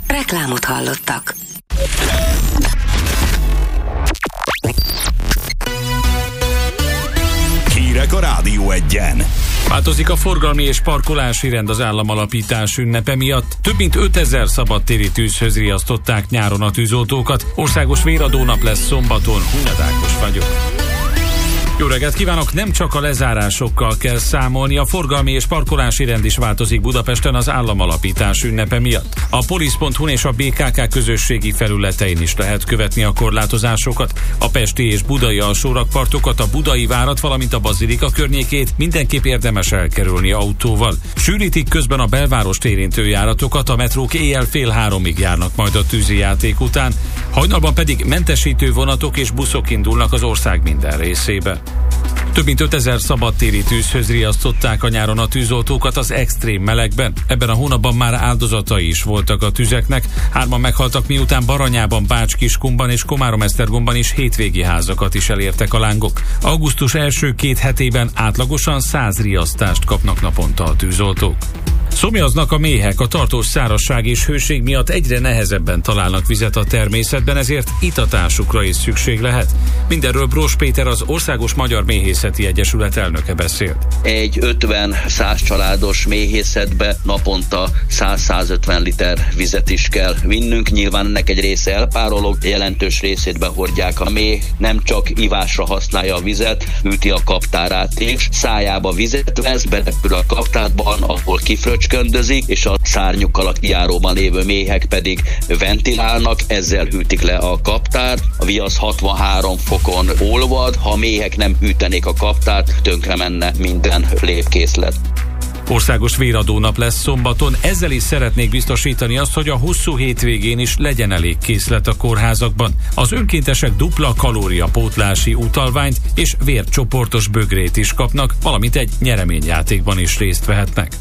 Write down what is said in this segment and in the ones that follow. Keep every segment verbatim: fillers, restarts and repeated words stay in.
Reklámot hallottak. Hírek a Rádió Egyen. Változik a forgalmi és parkolási rend az államalapítás ünnepe miatt. Több mint ötezer szabadtéri tűzhöz riasztották nyáron a tűzoltókat. Országos véradónap lesz szombaton. Hunyad Ákos vagyok. Jó reggelt kívánok! Nem csak a lezárásokkal kell számolni, a forgalmi és parkolási rend is változik Budapesten az államalapítás ünnepe miatt. A polisz pont hu és a bé ká ká közösségi felületein is lehet követni a korlátozásokat. A pesti és budai alsórakpartokat, a budai várat, valamint a bazilika környékét mindenképp érdemes elkerülni autóval. Sűrítik közben a belvárost érintő járatokat, a metrók éjjel fél háromig járnak majd a tűzi játék után, hajnalban pedig mentesítő vonatok és buszok indulnak az ország minden részébe. Több mint ötezer szabadtéri tűzhöz riasztották a nyáron a tűzoltókat az extrém melegben. Ebben a hónapban már áldozatai is voltak a tüzeknek. Hárman meghaltak, miután Baranyában, Bács-Kiskunban és Komárom-Esztergomban is hétvégi házakat is elértek a lángok. Augusztus első két hetében átlagosan száz riasztást kapnak naponta a tűzoltók. Szomjaznak a méhek, a tartós szárazság és hőség miatt egyre nehezebben találnak vizet a természetben, ezért itatásukra is szükség lehet. Mindenről Brós Péter, az Országos Magyar Méhészeti Egyesület elnöke beszélt. Egy ötven-száz családos méhészetbe naponta száz-százötven liter vizet is kell vinnünk. Nyilván ennek egy része elpárolog, jelentős részét behordják. A méh nem csak ivásra használja a vizet, üti a kaptárát és szájába vizet vesz, berepül a kaptárban, ahol kifröcsköndözik, és a szárnyukkal a kijáróban lévő méhek pedig ventilálnak, ezzel hűtik le a kaptárt. A viasz hatvanhárom fokon olvad, ha a méhek nem hűtenék a kaptárt, tönkre menne minden lépkészlet. Országos véradónap lesz szombaton, ezzel is szeretnék biztosítani azt, hogy a hosszú hétvégén is legyen elég készlet a kórházakban. Az önkéntesek dupla kalóriapótlási utalványt és vércsoportos bögrét is kapnak, valamint egy nyereményjátékban is részt vehetnek.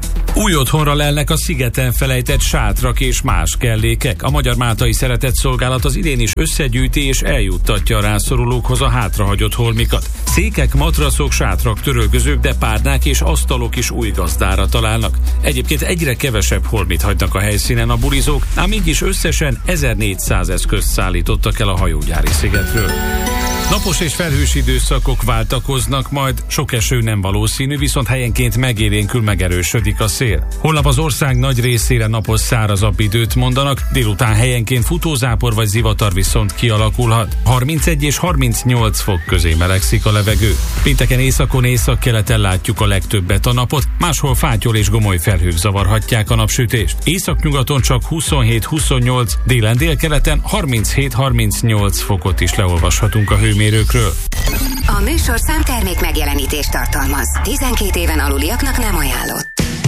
Új otthonra lelnek a szigeten felejtett sátrak és más kellékek. A Magyar Máltai Szeretetszolgálat az idén is összegyűjti és eljuttatja a rászorulókhoz a hátrahagyott holmikat. Székek, matracok, sátrak, törölközők, de párnák és asztalok is új gazdára találnak. Egyébként egyre kevesebb holmit hagynak a helyszínen a bulizók, ám így is összesen ezernégyszáz eszközt szállítottak el a hajógyári szigetről. Napos és felhős időszakok váltakoznak, majd sok eső nem valószínű, viszont helyenként megélénkül, megerősödik a szél. Holnap az ország nagy részére napos, szárazabb időt mondanak, délután helyenként futózápor vagy zivatar viszont kialakulhat. harmincegy és harmincnyolc fok közé melegszik a levegő. Pénteken északon, északkeleten látjuk a legtöbbet a napot, máshol fátyol és gomoly felhők zavarhatják a napsütést. Északnyugaton csak huszonhét-huszonnyolc, délen délkeleten harminchét-harmincnyolc fokot is leolvashatunk a hőmérőkről. A műsorszám termék megjelenítést tartalmaz. tizenkét éven aluliaknak nem ajánlott.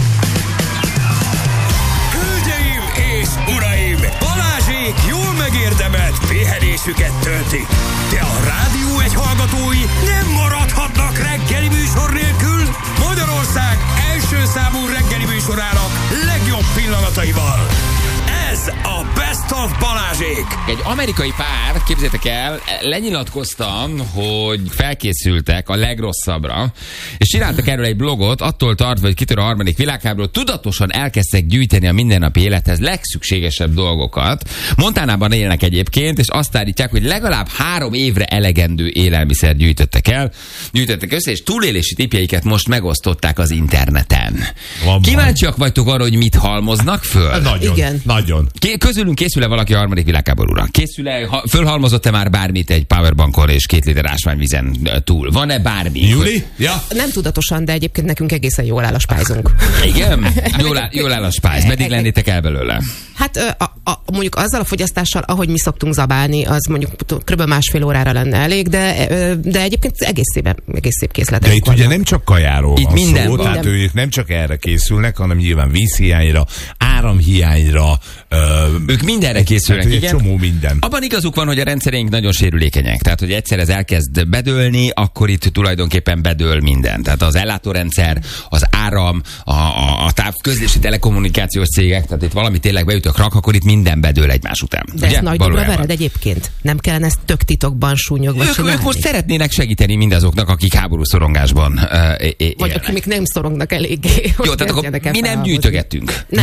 Hölgyeim és uraim! Balázsék jól megérdemelt pihenésüket töltik. De a Rádió Egy hallgatói nem maradhatnak reggeli műsor nélkül. Magyarország első számú reggeli műsorának legjobb pillanataival. Ez a Best of Balázsék. Egy amerikai pár, képzeljétek el, lenyilatkoztam, hogy felkészültek a legrosszabbra, és csináltak erről egy blogot, attól tartva, hogy kitör a harmadik világháború, tudatosan elkezdtek gyűjteni a mindennapi élethez legszükségesebb dolgokat. Montanában élnek egyébként, és azt állítják, hogy legalább három évre elegendő élelmiszer gyűjtöttek el, gyűjtöttek össze, és túlélési tippjeiket most megosztották az interneten. Van Kíváncsiak vagytok arra, hogy mit halmoznak föl? Nagyon, igen. Nagyon. Ké- közülünk készül-e valaki a harmadik világháborúra? Készül-e, ha, fölhalmozott-e már bármit egy powerbankon és két liter ásványvízen túl? Van-e bármi? Júli? Ja. Nem tudatosan, de egyébként nekünk egészen jól áll a spájzunk. Igen? Jól áll, jól áll a spájz. Meddig lennétek el belőle? Hát a, a, mondjuk azzal a fogyasztással, ahogy mi szoktunk zabálni, az mondjuk kb. Másfél órára lenne elég, de, de egyébként egész szép, egész szép készletek. De itt ugye nem csak kajáról itt van minden szó, van. tehát ők nem csak erre készülnek, hanem nyilván vízhiányra, áramhiányra. Ö, ők mindenre készülnek, hát, igen. Egy csomó minden. Abban igazuk van, hogy a rendszerénk nagyon sérülékenyek. Tehát, hogy egyszer ez elkezd bedőlni, akkor itt tulajdonképpen bedől minden. Tehát az ellátórendszer, az áram, a, a, a távközlési telekommunikációs cégek, tehát itt valami tényleg beütök rak, akkor itt minden bedől egymás után. De ugye? ezt nagy dobra vered egyébként? Nem kellene ezt tök titokban súnyogva ők, ők most szeretnének segíteni mindazoknak, akik háborúszorongásban uh, élnek. Vagy akik még nem szorongnak eléggé. Jó, tehát akkor mi nem gyűjtögetünk. Nem. Mi, nem, mi nálunk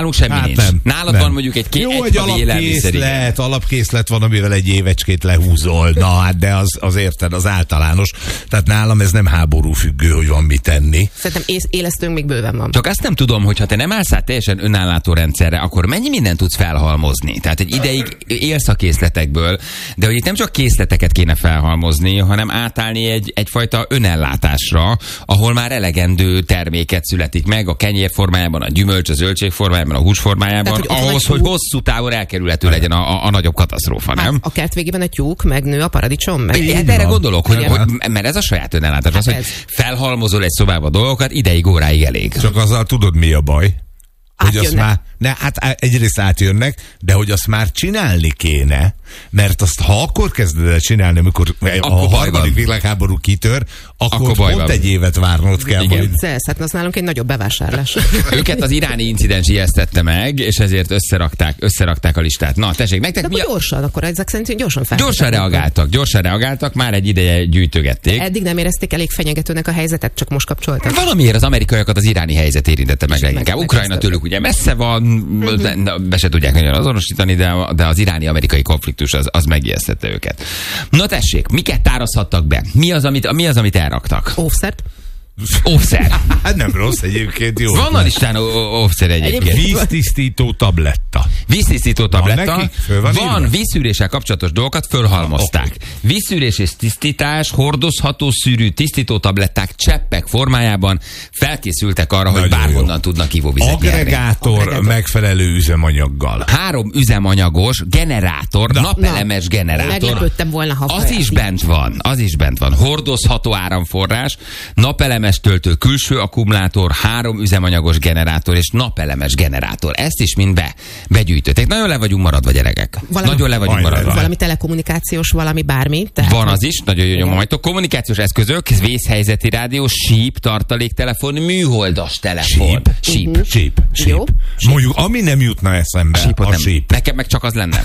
Nálunk semmi Hát nincs. nem, Nálad nem. van mondjuk egy két Jó, egy egy havi élelmiszer. igen. alapkészlet, alapkészlet van, amivel egy évecskét lehúzol. Na hát, de az, az érted, az általános. Tehát nálam ez nem háború függő, hogy van mit tenni. Szerintem ész, élesztőnk még bőven van. Csak azt nem tudom, hogy ha te nem állsz át teljesen önállátó rendszerre, akkor mennyi mindent tudsz felhalmozni? Tehát egy ideig élsz a készletekből, de hogy itt nem csak készleteket kéne felhalmozni, hanem átállni egy, egyfajta önellátásra, ahol már elegendő terméket születik meg a kenyér formájában, a gyümölcs, a zöldség formájában, a hús formájában, Tehát, hogy ott ahhoz, van egy hogy tyúk. hosszú távon elkerülhető legyen a, a, a nagyobb katasztrófa, nem? A kert végében a tyúk, megnő a paradicsom, meg Én erre van. gondolok, hogy, Igen. hogy, mert ez a saját önellátás. Hát Az, hogy ez. felhalmozol egy szobába dolgokat, ideig, óráig elég. Csak azzal tudod, mi a baj? Hogy azt Átjönnek. már, ne, hát á- egyrészt átjönnek, de hogy azt már csinálni kéne, mert azt, ha akkor kezded el csinálni, amikor a baj van. harmadik világháború kitör, akkor, Akkor baj pont van. egy évet várnod kell. Igen. Hogy... Vicces, hát az nálunk egy nagyobb bevásárlás. Őket az iráni incidens ijesztette meg, és ezért összerakták, összerakták a listát. Na, tessék, De nektek mi akkor a... gyorsan, akkor ezek szerint gyorsan fel. Gyorsan reagáltak, gyorsan reagáltak, már egy ideje gyűjtögették. Eddig nem érezték elég fenyegetőnek a helyzetet, csak most kapcsoltak. Valamiért az amerikaiakat az iráni helyzet érintette meg És meg- leginkább. meg- Ukrajna meg- tőlük ugye messze van, de- be se tudják nagyon azonosítani, de, de az iráni-amerikai konfliktus az, az megijesztette őket. Na tessék, miket tárazhattak be? Mi az, amit, mi az, amit elraktak? Óvszert. Óvszer. Hát nem rossz egyébként, jó. Van a listán ó- ó- óvszer egyébként. Víztisztító tabletta. Víztisztító tabletta. nekik? Föl van Van írva? vízszűréssel kapcsolatos dolgokat, fölhalmozták. Okay. Vízszűrés és tisztítás, hordozható szűrű tisztító tabletták cseppek formájában felkészültek arra, hogy Nagyon bárhonnan jó. tudnak ivóvizet nyerni. Agregátor Agregátor. megfelelő üzemanyaggal. Három üzemanyagos generátor, Na. napelemes generátor. Meglepődtem volna, ha Az is bent van, az is bent van. Hordozható áramforrás, napelemes töltő, külső akkumulátor, három üzemanyagos generátor és napelemes generátor. Ezt is mind be, begyűjtötték. Nagyon le vagyunk maradva, gyerekek. Valami- Nagyon le vagyunk Majdnem. maradva. Valami telekommunikációs, valami bármi. Tehát Van az is, nagyon jó nyomajtok. Kommunikációs eszközök, vészhelyzeti rádió, síp, tartaléktelefon, műholdas telefon. Síp. Mhm. Síp. Síp. Jó. Mondjuk, ami nem jutna eszembe, Sípot a nem. síp. Nekem meg csak az lenne.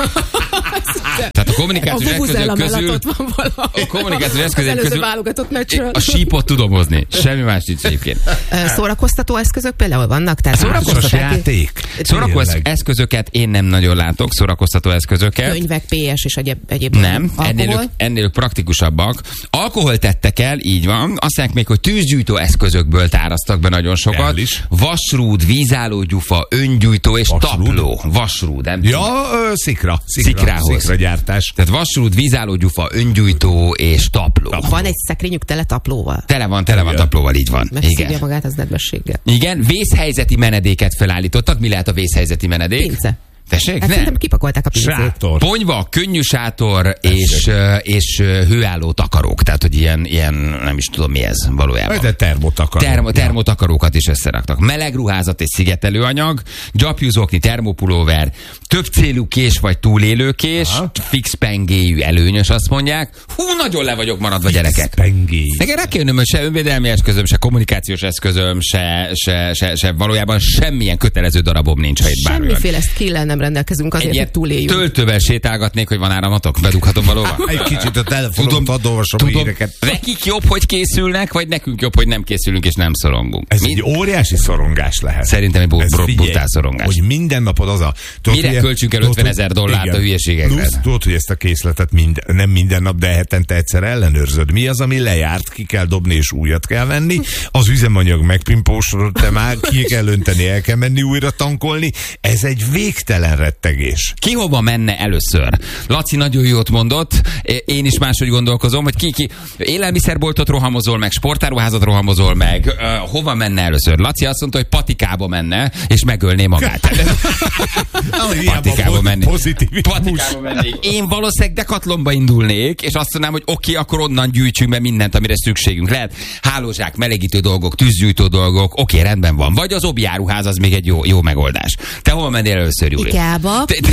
Tehát a a kommunikációs vuvuzela eszközök mellett közül ott van valami. a kommunikációs Az eszközök előző közül válogatott meccsről. a sípot tudom hozni. Semmi más nincs egyébként. Ö, Szórakoztató eszközök például vannak? Tehát Szórakoztató Társas játék. Szórakoztató Tényleg. eszközöket én nem nagyon látok, szórakoztató eszközöket. könyvek, pé es és egyéb, egyéb Nem, ennél alkohol. ők, ennél ők praktikusabbak. Alkohol tettek el, így van. Azt mondják még, hogy tűzgyújtó eszközökből táraztak be nagyon sokat. El is. Vasrúd, vízálló gyufa, öngyújtó és Vasrúd? tapló. Vasrúd, nem tudom. Ja, ö, szikra. Szikra. Szikrához. Szikragyártás. Tehát vasrúd, vízálló gyufa, öngyújtó és tapló. Van egy szekrényük tele taplóval. Tele van, tele van Igen. taplóval, így van. Megszívja Igen. magát az nedvességgel. Igen, vészhelyzeti menedéket felállítottak. Mi lehet a vészhelyzeti menedék? Pince. Tessék? Hát Nem. szerintem kipakolták a pincét. Sátor. Ponyva, könnyű sátor és, ö, és ö, hőálló takarók. Tehát, hogy ilyen, ilyen, nem is tudom mi ez valójában. De termotakaró. Termo, termotakarókat is összeraktak. Meleg ruházat és szigetelőanyag, gyapjúzokni, termopulóver, több célú kés vagy túlélőkés, Aha. fix pengéjű előnyös, azt mondják. Hú, nagyon le vagyok maradva, gyerekek. Pengé. Nekem rá kell jönnöm, hogy se önvédelmi eszközöm, se kommunikációs eszközöm, se, se, se, se valójában semmilyen kötelező darabom nincs, ha itt bármi van. Semmiféle skill-el nem rendelkezünk azért, Egy hogy ilyen túléljünk. töltővel sétálgatnék, hogy van áramatok? Bedughatom valóban? Egy kicsit a telefonomat hadd olvasom a tudom, híreket. nekik jobb, hogy készülnek, vagy nekünk jobb, hogy nem készülünk és nem szorongunk. Ez Mi- egy óriási szorongás lehet. Szerintem egy bu- Ez bro- figyelj, brutál szorongás. Hogy minden napod az a... Tudod, Mire ugye- költsünk el tudod, ötvenezer dollárt igen. a hülyeségekre? Plusz, tudod, hogy ezt a készletet mind, nem minden nap, de hetente egyszer ellenőrzöd. Mi az, ami lejárt, ki kell dobni és újat kell venni. Az üzemanyag megpimpósodott, te már ki kell önteni, el kell menni újra tankolni. Ez egy végtelen rettegés. Ki hova menne először? Laci nagyon jót mondott, én is máshogy gondolkozom, hogy ki, ki élelmiszerboltot rohamozol meg, sportáruházat rohamozol meg, uh, hova menne először? Laci azt mondta, hogy patikába menne, és megölné magát. Patikába menni. Pozitivizmus. Patikába mennék. Én valószínűleg Decathlonba indulnék, és azt mondanám, hogy oké, okay, akkor onnan gyűjtsünk be mindent, amire szükségünk lehet. Hálózsák, melegítő dolgok, tűzgyújtó dolgok, oké, okay, rendben van. Vagy az Obi áruház, az még egy jó, jó megoldás. Te hova mennél először, Júli? kutyába. Te,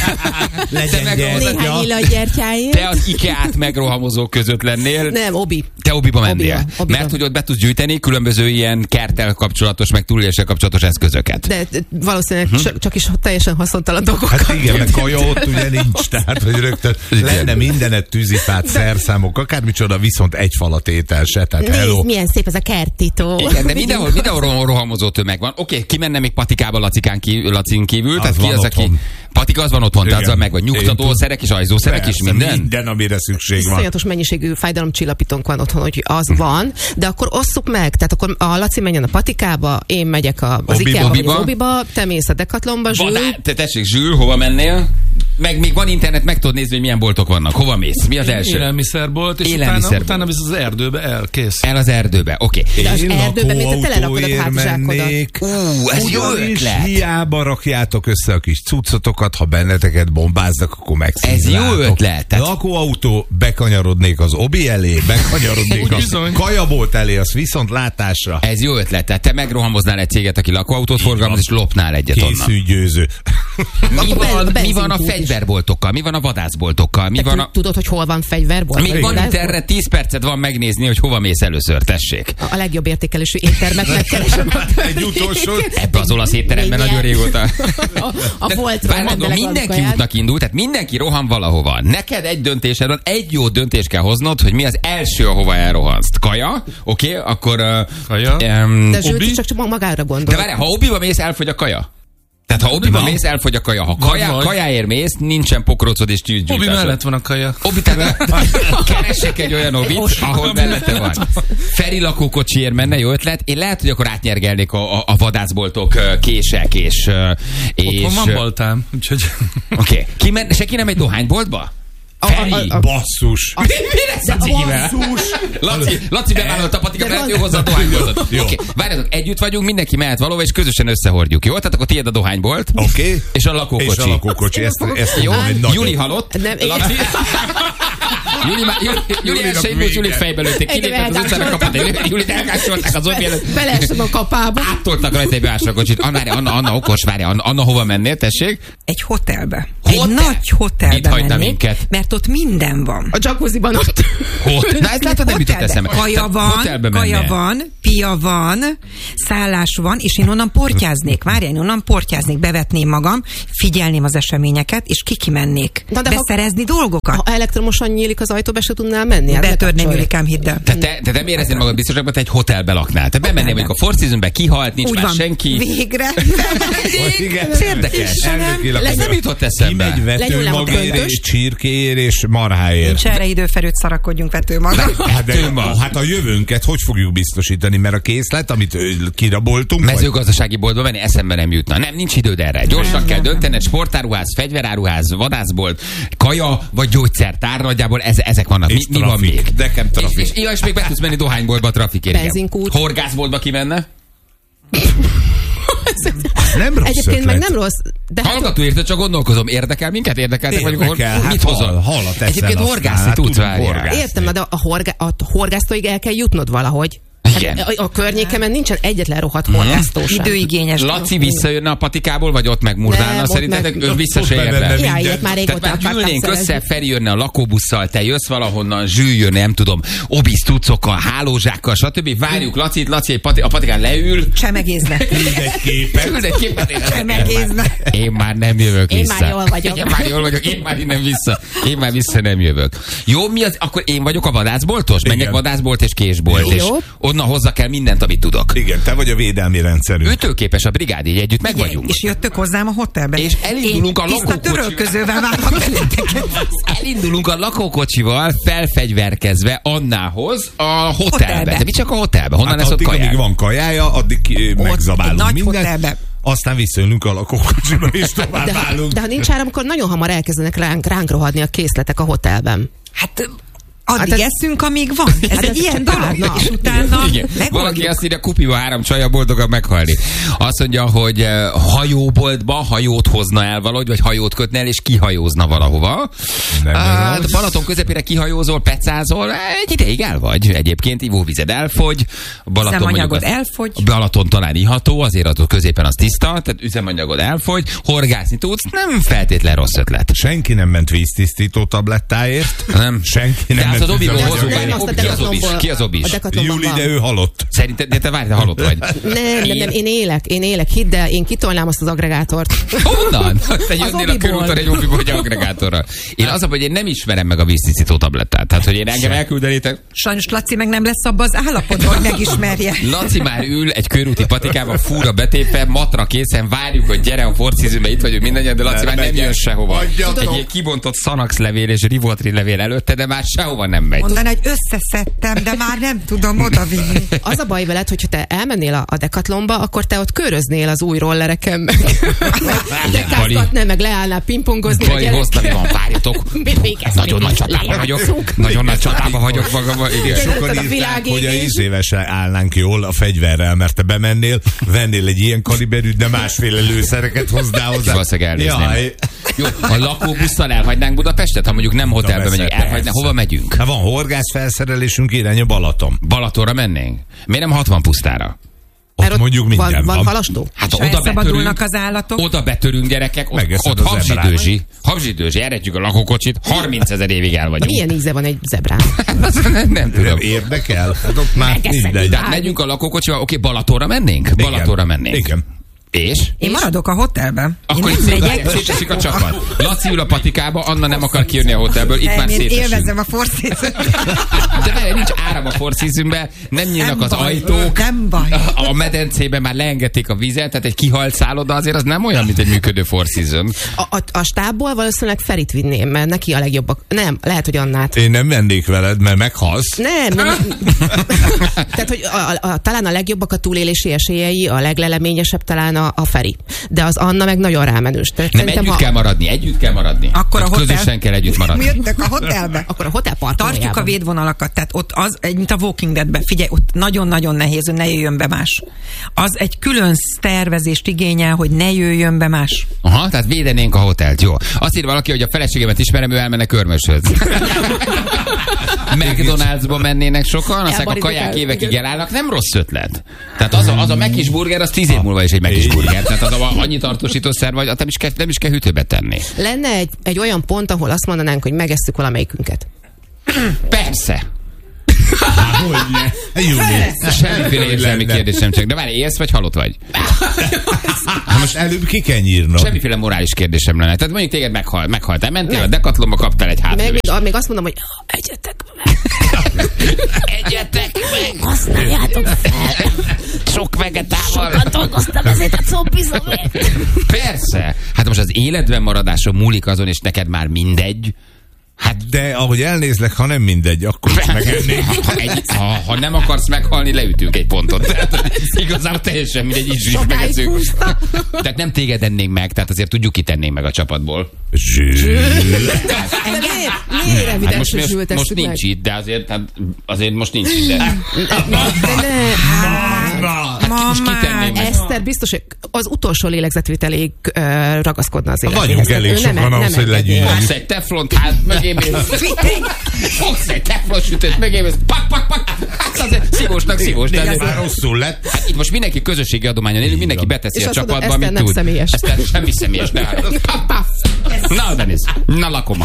te, te meg, Néhány illatgyertyáért. Te az IKEA-t megrohamozók között lennél. Nem, Obi. Te Obiba mennél. Obiba, Obiba. Mert hogy ott be tudsz gyűjteni különböző ilyen kerttel kapcsolatos, meg túléléssel kapcsolatos eszközöket. De valószínűleg Hm? csak, csak is teljesen haszontalan dolgokat. Hát igen, meg kaja ott ugye nincs, tehát hogy rögtön lenne mindenet, tűzifát, szerszámok, akármicsoda, viszont egy falatétel se, tehát hello. Nézd, milyen szép ez a kerttító. Igen, de mindenhol, mindenhol rohamozó tömeg van. Oké, okay, ki menne még patikába Lacikán kívül, Lacin kívül? Az Tehát ki van az, otthon. aki... Patika az van otthon, tehát azzal meg vagy. Nyugtatószerek és ajzószerek is, minden? Minden, amire szükség van. Iszonyatos mennyiségű fájdalomcsillapítónk van otthon, hogy az van, de akkor osszuk meg, tehát akkor a Laci menjen a patikába, én megyek a, az Obi, IKEA-ba, vagy Obiba. az Obiba, te mész a Decathlonba, Zsül. Vadá, te tessék, Zsül, hova mennél? Meg még van internet, meg tudod nézni, hogy milyen boltok vannak. Hova mész? Mi az első? Élelmiszerbolt, és Élelmiszerbolt. utána, utána visz az erdőbe, el, kész. El az erdőbe, oké. De az Én erdőben még te telerakod a lakóautóért hátizsákodat. mennék. Ú, ez jó Ugyanis ötlet. hiába rakjátok össze a kis cuccotokat, ha benneteket bombáznak, akkor megszínlátok. Ez jó ötlet, tehát- Lakóautó, bekanyarodnék az Obi elé, bekanyarodnék Úgy a bizony. kajabolt elé, az viszont látásra. Ez jó ötlet. Tehát te megrohamoznál egy céget, aki lakóautót forgalmaz, és lopnál egyet onnan. Készülj győző. Mi Akkor van, ben- mi van a benzinkút is. fegyverboltokkal? Mi van a vadászboltokkal? Mi Te van a... tudod, hogy hol van fegyverbolt? Még Vagy van itt vadászbolt? erre tíz percet van megnézni, hogy hova mész először, tessék. A legjobb értékelésű éttermet megkeresem. Egy utolsó. Ebbe az olasz étteremben Még nagyon nyert. régóta. A, a De voltról várj, mondom, rendelek mindenki alapkaját. útnak indul, tehát mindenki rohan valahova. Neked egy döntésed van, egy jó döntést kell hoznod, hogy mi az első, ahova elrohansz. Kaja, oké, okay, akkor... Uh, Kaja. Um, De Zsül, Obi? csak, csak magára de gondol. várj, ha Obiba mész, elfogy a kaja. Tehát ha Obiba Na. mész, elfogy a kaja. Ha kaja, vagy. kajáért mész, nincsen pokrócod és Obi tűzgyújtásod. mellett van a kaja. Obi, tehát keresek egy olyan Obit, ahol mellette van. Feri lakókocsiért menne, jó ötlet. Én lehet, hogy akkor átnyergelnék a, a, a vadászboltok ö, kések, és... ö, és Otthon van boltám, úgyhogy... Oké. Okay. Senki nem egy dohányboltba? Feri? a- a- Basszus. Mi lesz a cigivel? Laci, Laci bevállalt a patika, lehet jó hozzá a dohányboltot. Oké, okay. Várjatok, együtt vagyunk, mindenki mehet valóva, és közösen összehordjuk, jó? Tehát akkor tiéd a dohánybolt, Oké. Okay. és a lakókocsi. És a lakókocsi. Ezt, ezt Jó, mondom, egy nagyon- Juli halott. Nem, igen. Laci. Juli, már- Juli, Juli Julinak első indult, Julit vége. fejbe lőtték, Egyre kilépett az utcára, kapott egy Julit elkásolták az Obi előtt. Beleestem a kapába. Áttoltak rajta egy beásra kocsit. Anna, várja, Anna, Anna okos, várja, Anna, Anna, hova mennél, tessék? Egy hotelbe. Hotel? Egy nagy hotelbe Mit hagyna mennék, minket? mert ott minden van. A jacuzziban ott. Hot. Na ezt látod, nem jutott Hotelbe. eszembe. Kaja Te van, hotelbe kaja mennél. van, pia van, szállás van, és én onnan portyáznék. Várjál, én onnan portyáznék, bevetném magam, figyelném az eseményeket, és kikimennék. Na, de ha- beszerezni dolgokat. Ha elektromosan nyílik az ajtó, be se tudnál menni. Hát Betörném, bekapcsolja. Julikám, hidd el. Te, te, te nem éreznéd magad biztosabban, te egy hotelbe laknál. Te bemennél mondjuk a Four Seasonbe, kihalt, nincs Úgy már van. senki. Végre. Igen. Ez érdekes. Elnökileg Ez nem jutott eszembe. Kimegy Lenyúlnám a vetőmagért köntöst. és csirkéért és marháért. Nincs erre időferőt, szarakodjunk vetőmaga. Hát, de, Vetőmag. hát a jövőnket hogy fogjuk biztosítani, mert a készlet, amit ö, kiraboltunk, vagy- Mezőgazdasági boltba menni eszembe nem jutna. Nem, nincs időd erre. Gyorsan kell döntened, sportáruház, fegyveráruház, vadászbolt, kaja vagy gyógyszertár, nagyjából ez, ezek vannak. Mi, És mi van trafik. még? Nekem trafik. És, és, ja, és még be tudsz menni dohányboltba a trafikért. igen. Benzinkút. Horgászboltba ki menne? nem rossz Egyébként ötlet. meg nem rossz. De hát Hallgató érted, csak gondolkozom. Érdekel minket? Érdekeltek vagyunk? Érdekel, hát Mit hal- hozol? halat eszel Egyébként aztán, horgászni hát tudsz, tudunk várjál. horgászni. értem, na de a, horgá, a horgásztóig el kell jutnod valahogy. Igen. Hát a, a környékemen nincsen egyetlen rohadt horgásztó sem. Időigényes. Laci visszajönne a patikából, vagy ott megmurdálna? Nem, ott Szerintetek meg- ő vissza se ott érne? benne Ja, minden. ilyet már Tehát régóta már akartam gyűlnénk össze, szerezni. Feri jönne a lakóbusszal, te jössz valahonnan, Zsül jönne, nem tudom, obisz tucokkal, hálózsákkal, stb. Várjuk Lacit, Laci egy pati, a patikán leül, Csemegézne. Küld egy képet. küld egy képet, és Csemegézne. én már nem jövök Én vissza. már jól vagyok. Én már jól vagyok, én már innen vissza. Én már vissza nem jövök. Jó, mi az? Akkor én vagyok a vadászboltos? Menjek Igen. vadászbolt és késbolt, Jó. és onnan hozzá kell mindent, amit tudok. Igen, te vagy a védelmi rendszerünk. Ütőképes a brigád, így együtt meg vagyunk. És jöttök hozzám a hotelbe. És elindulunk Én a tiszta lakókocsival. törölközővel várlak benneteket. Elindulunk a lakókocsival, felfegyverkezve Annához a hotelbe. Hotelbe. De mi csak a hotelbe? Honnan Hát lesz ott addig, kaják? amíg van kajája, addig ki- megzabálunk egy nagy mindent. hotelbe. Aztán visszajönünk a lakókocsiba, és tovább De, ha- állunk. de ha nincs áram, akkor nagyon hamar elkezdenek ránk, ránk rohadni a készletek a hotelben. Hát Addig hát eszünk, amíg van. Ez hát egy ilyen dolog. Na. És utána igen. Valaki azt írja, kupiba három csaja boldogan meghalni. Azt mondja, hogy uh, hajóboltba hajót hozna el valahogy, vagy hajót kötne el, és kihajózna valahova. Uh, Balaton közepére kihajózol, pecázol, egy ideig el vagy. Egyébként ivóvized elfogy. Balaton üzemanyagod elfogy. Balaton talán iható, azért attól középen az tiszta, tehát üzemanyagod elfogy, horgászni tudsz, nem feltétlen rossz ötlet. Senki nem ment víztisztító tablettáért. Nem. Senki nem. Az az obiból hozunk, ki az obis? Ki az obis? Júli, de ő halott. Szerinted, de te várj, te halott vagy. Nem, nem, nem, én élek, én élek, hidd el, én kitolnám azt az agregátort. Honnan? Te jönnél a körúton egy obiból, egy agregátorral. Én az, hogy én nem ismerem meg a víztisztító tablettát. Tehát, hogy én engem elküldenétek. Sajnos Laci meg nem lesz abban az állapotban, hogy megismerje. Laci már ül egy körúti patikában, fúra betépve, matra készen, várjuk, hogy gyere a forcízünkbe, itt vagyunk mindannyian, de Laci már nem jön sehova. Egy ilyen kibontott Xanax levél és Rivotril levél előtte, de már sehova nem megy. Mondaná, hogy összeszedtem, de már nem tudom odavinni. Az a baj veled, hogyha te elmennél a, a Decathlonba, akkor te ott köröznél az új rollereken, meg dekázgatnál, meg leállnál pingpongozni. Bali, hoztam, van, várjatok. Nagyon nagy csatában vagyok. Nagyon nagy csatában vagyok magamban. Sokan írták, hogy a ízévesre állnánk jól a fegyverrel, mert te bemennél, vennél egy ilyen kaliberűt, de másféle lőszereket hoznál hozzá. Valószínűleg elnézném. Jó, a lakóbusszal elhagynánk Budapestet, ha mondjuk nem hotelbe megyünk, elhagynánk, hova megyünk? Ha van horgászfelszerelésünk, irány a Balaton. Balatonra mennénk? Miért nem hatvan pusztára? Ott mondjuk minden van. Van, van halastó? Hát oda betörünk, az állatok. Oda betörünk, gyerekek, ott, ott habzsidőzsi, habzsidőzsi, eredjük a lakókocsit, harmincezer évig el vagyunk. Milyen íze van egy zebrán? nem, nem tudom. Érdekel? Hát ott már mindegy. Tehát megyünk a lakókocsival, oké, Balatonra mennénk? Balatonra mennénk. Igen. És? Én maradok a hotelben. Akkor itt szétesik a csapat. Laci ül a patikába, Anna nem akar kijönni a hotelből, itt nem, már szétesünk. Én élvezem a Four Seasons. De vele nincs áram a Four Seasonben, nem nyílnak az baj, ajtók. Nem baj. A, a medencében már leengedték a vizet, tehát egy kihalt szálloda azért az nem olyan, mint egy működő Four Season. A, a, a stábból valószínűleg Ferit vinném, mert neki a legjobbak. Nem, lehet, hogy Annát. Én nem vennék veled, mert meghalsz. Nem, nem. Tehát, hogy a, a, a, talán a legjobbak a túlélési esélyei, a legleleményesebb talán a, a Feri. De az Anna meg nagyon rámenős. Tehát nem, együtt ha... kell maradni, együtt kell maradni. Akkor a hotel... Közösen kell együtt maradni. Mi jöttök a hotelbe? Akkor a hotel parkolójában. Tartjuk a védvonalakat, tehát ott az, mint a Walking Deadben, figyelj, ott nagyon-nagyon nehéz, hogy ne jöjjön be más. Az egy külön tervezést igényel, hogy ne jöjjön be más. Aha, tehát védenénk a hotelt, jó. Azt ír valaki, hogy a feleségemet ismerem, ő elmenne Körmöshöz. McDonald'sba mennének sokan, aztán a kaják évekig elállnak, nem rossz ötlet. Tehát az a, az a Mekis burger, az tíz év múlva is egy Mekis burger. Tehát az a, annyi tartósítószer vagy, nem is kell, nem is kell hűtőbe tenni. Lenne egy, egy olyan pont, ahol azt mondanánk, hogy megesszük valamelyikünket. Persze. Hogyne. Semmiféle érzelmi kérdésem csak. De várj, élsz vagy halott vagy? Ha most előbb ki kell nyírnom. Semmiféle morális kérdésem lenne. Tehát mondjuk téged meghal, meghaltál. Mentél meg. A Decathlonba, kaptál egy hátlövést. Még, még azt mondom, hogy egyetek meg. Egyetek meg. Használjátok fel. Sok vegetával. Sokat dolgoztam ezért a combizomért. Persze. Hát most az életben maradáson múlik azon, és neked már mindegy. Hát de ahogy elnézlek, ha nem mindegy, akkor is megennék. Ha, egy, ha, ha nem akarsz meghalni, leütünk egy pontot. Tehát igazából teljesen mindegy, így is megeszünk. Tehát nem téged ennénk meg, tehát azért tudjuk kitennénk meg a csapatból. Miért hát most, most, most nincs itt, de azért, hát azért most nincs itt. De... Most kitenném meg. Eszter biztos, hogy az utolsó lélegzetvételéig uh, ragaszkodna az életéhez. Vagyunk elég sokan ahhoz, hogy legyünk. Fogsz egy teflont, hát mögémész. Fogsz egy teflon sütőt, mögémész. Pak, pak, pak. Hát azért szívósnak szívós. De ez már rosszul lett. Hát itt most mindenki közösségi adományon élünk, mindenki beteszi a csapatba, amit tud. Személyes. Eszter semmi személyes. Na, Denis, na lakoma.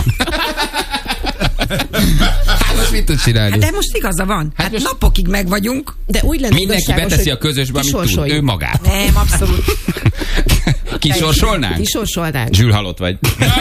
Hát most mit tud csinálni? Hát de most igaza van. Hát, hát most napokig meg vagyunk. De úgy lenne mindenki beteszi a közösbe, amit tud. Ő magát. Nem, abszolút. Kisorsolnánk? Kisorsolnánk. Zsül halott vagy.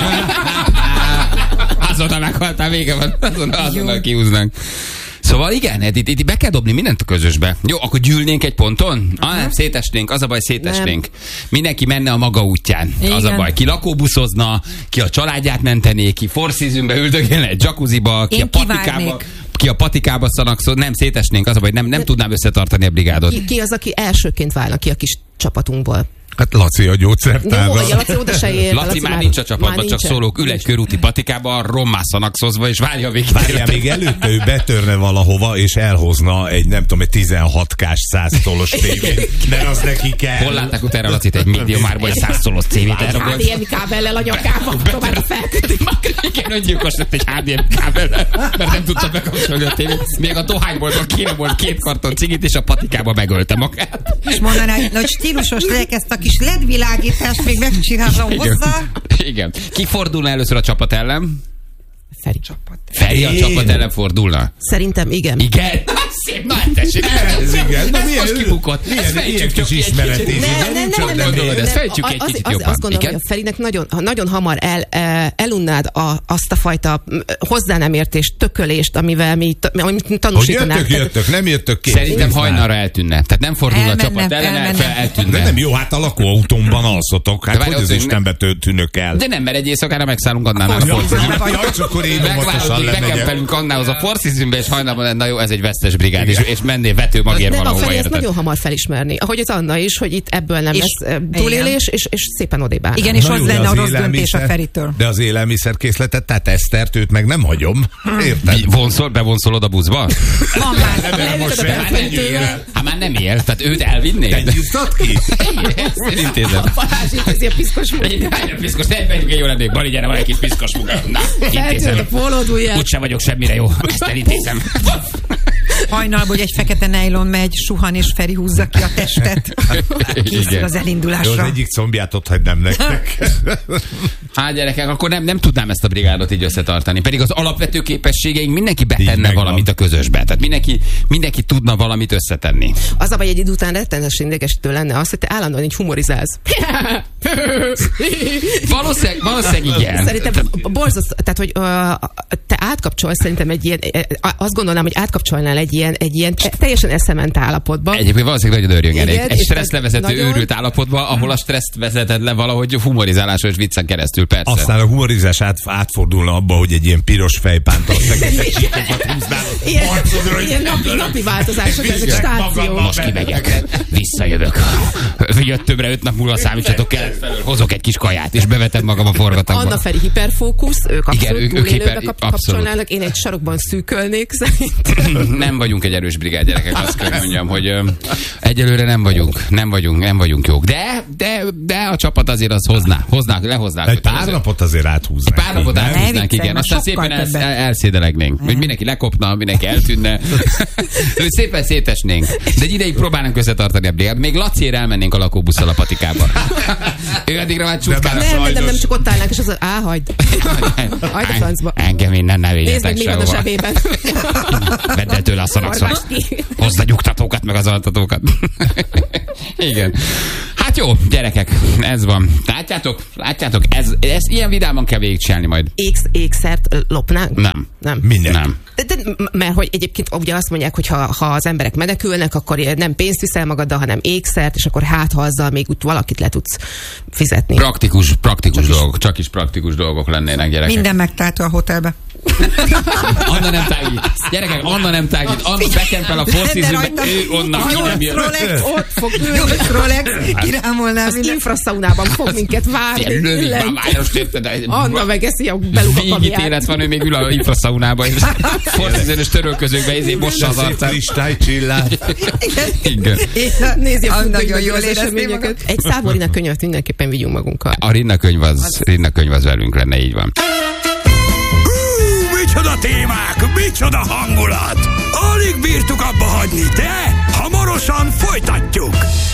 Azonnal meghaltál, vége van. Azonnal, azonnal kiúznánk. Szóval igen, itt, itt be kell dobni mindent a közösbe. Jó, akkor gyűlnénk egy ponton? Ah, nem, szétesnénk, az a baj, szétesnénk. Nem. Mindenki menne a maga útján. Igen. Az a baj. Ki lakóbuszozna, ki a családját mentené, ki Four Seasonbe üldögélne egy jacuzziba, ki Én a patikába. Ki a patikába szanakszol, nem szétesnénk, az a baj, nem, nem tudnám összetartani a brigádot. Ki, ki az, aki elsőként válna ki a kis csapatunkból? Hát Laci a gyógyszertárral. Jó, Laci oda se ér. Laci, Laci már, már nincs a csapatban, csak szólók ül egy körúti patikában, rommászanak szozva, és várja a végét. Várjál, még előtte ő betörne valahova, és elhozna egy, nem tudom, egy tizenhat kás száz tolos tévét. Mert az neki kell. Hol látták utána Lacit egy médiumárban, egy száz tolos tévét elragol? há dé em i kábellel a nyakában, próbálta felkötni magát. Igen, öngyilkos lett egy há dé em i kábellel, mert nem tudta bekapcsolni a tévét. Még a dohányboltban kéne volt két karton cigit, és a patikába megölte magát. És mondaná, hogy stílusos legyek, ezt a kis ledvilágítást még megcsinálom hozzá. Igen. Ki fordulna először a csapat ellen? Feri csapat. Feri a csapat ellen fordulna? Szerintem igen. Igen? Szép, na tessék. Ez igen. Ez most kibukott. Ezt fejtsük csak ki egy kicsit. Nem, nem, nem, nem, nem. Ezt fejtsük egy kicsit jobban. Azt gondolom, hogy a Ferinek nagyon, nagyon hamar el, elunnád a, azt a fajta hozzá nem értést, tökölést, amivel mi, amit tanúsítanánk. Hogy jöttök, jöttök, nem jöttök ki. Szerintem hajnalra eltűnne. Tehát nem fordul a csapat ellen, eltűnne. De nem jó, hát a lakóautómban alszotok. Hát hogy az Istenbe tűnök el? De nem, mert egy éjszakára megszállunk annál a forszizmbe. Bekempelünk annához a forszizmbe, és hajnalban, na jó, ez egy vesztes brigád, és, és mennél vető magér valahova, érted. Nem, a Feri nagyon hamar felismerni. Ahogy az Anna is, hogy itt ebből nem és, lesz túlélés, és, és szépen odébb áll. Igen, és az lenne a rossz döntés a Feritől. De az élelmiszerkészletet, tehát Esztert, őt meg nem hagyom. Érted? Vonszol, bevonszolod a buszba? Van már. Hát már nem él, tehát őt elvinnéd. Te nyújtad ki? Ezt intézem. A Balázs intézi a piszkos munkát. Piszkos, ne vegyünk egy jó lennék. Bali, gyere, van egy kis piszkos munka. Na, intézem. Úgyse vagyok semmire jó. Ezt elintézem. Hajnalban, hogy egy fekete nejlon megy, suhan, és Feri húzza ki a testet. Készül az elindulásra. Jó, az egyik combját ott hagynám nektek. Hát gyerekek, akkor nem, nem tudnám ezt a brigádot így összetartani. Pedig az alapvető képességeink mindenki betenne valamit a közösbe. Tehát mindenki, mindenki tudna valamit összetenni. Az a baj, egy idő után rettenetesen idegesítő lenne az, hogy te állandóan így humorizálsz. Valószínűleg, valószínűleg igen. Szerintem borzasztó, tehát hogy uh, te átkapcsolsz szerintem egy ilyen, azt gondolnám, hogy átkapcsolnál egy ilyen, egy ilyen teljesen eszement állapotba. Egyébként valószínűleg nagyon örjön egy, egy stresszlevezető nagyon... őrült állapotba, ahol a stresszt vezeted le valahogy humorizáláson és viccen keresztül, persze. Aztán a humorizás át, átfordulna abba, hogy egy ilyen piros fejpántal fekete csíkokat húznál. Ilyen, ilyen napi, napi változások, ezek stációk. Most kimegyek, visszajövök. Jöttömbre öt nap múlva számítsatok kelet felől, hozok egy kis kaját, és bevetem magam a forgatagba. Anna Feri hiperfókusz, ők abszolút igen, ők, túlélőbe hiper, kap, kapcsolnának, én egy sarokban szűkölnék szerintem. Nem vagyunk egy erős brigád, gyerekek, azt kell mondjam, hogy ö, egyelőre nem vagyunk, nem vagyunk, nem vagyunk jók. De, de, de a csapat azért az hozná, hozná, lehoznák. Egy pár napot azért áthúznánk. Egy pár napot áthúznánk, igen. Aztán szépen el, el, elszédelegnénk. Hogy mindenki lekopna, mindenki eltűnne. Szépen szétesnénk. De egy ideig próbálnánk összetartani a brigádot. Még Laciért elmennénk a lakóbusszal a patikába. Ő addigra már csúszkálna. Nem, nem, nem, nem, csak ott állnánk, és az, á, hagyd. Hagyd a francba. Engem innen ne nézd meg, mi van a zsebében. Vedd el tőle a szarakszor. Hozd a nyugtatókat, meg az altatókat. Igen. Hát jó, gyerekek, ez van. Látjátok? Látjátok? Ez, ez ilyen vidáman kell végigcsinálni majd. Éksz, ékszert lopnánk? Nem. Nem. Minden. Nem. De, de, mert hogy egyébként ugye azt mondják, hogy ha, ha az emberek menekülnek, akkor nem pénzt viszel magaddal, hanem ékszert, és akkor hát ha azzal még úgy valakit le tudsz fizetni. Praktikus, praktikus dolgok. Is. Csak is praktikus dolgok lennének, gyerekek. Minden megtáltó a hotelbe. Anna nem tágít. Gyerekek, Anna nem tágít. Anna bekempel a forszizmbe, ő onnan ki nem jön. Ott fog ülni. Nyolc Rolex, kirámolnál. Az infraszaunában fog minket várni. Lövik, város érted. Anna megeszi a belug a kaviát. Végítélet van, ő még ül a infraszaunába, és forszizőnös törölközőkbe ezért mossa az arcát. Kristálycsillát. Igen. Nézi a fundamentális. Egy Száborina könyvet mindenképpen vigyünk magunkkal. A Rinna könyv az, Rinna könyv az velünk lenne, így van. Micsoda témák, micsoda hangulat! Alig bírtuk abba hagyni.